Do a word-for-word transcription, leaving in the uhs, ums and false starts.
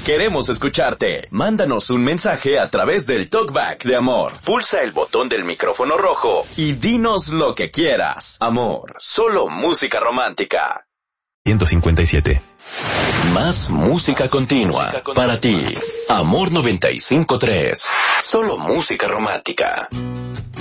Queremos escucharte. Mándanos un mensaje a través del Talkback de Amor. Pulsa el botón del micrófono rojo y dinos lo que quieras. Amor, solo música romántica. ciento cincuenta y siete. Más música continua, para ti. Amor noventa y cinco punto tres. Solo música romántica.